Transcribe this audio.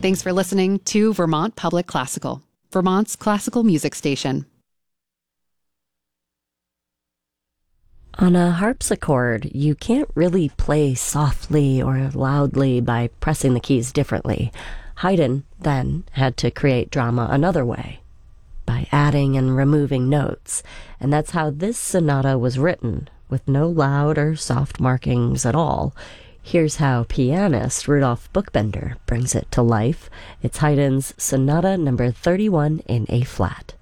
Thanks for listening to Vermont Public Classical, Vermont's classical music station. On a harpsichord, you can't really play softly or loudly by pressing the keys differently. Haydn then had to create drama another way, by adding and removing notes, and that's how this sonata was written, with no loud or soft markings at all. Here's how pianist Rudolf Buchbinder brings it to life. It's Haydn's Sonata number 31 in A-flat.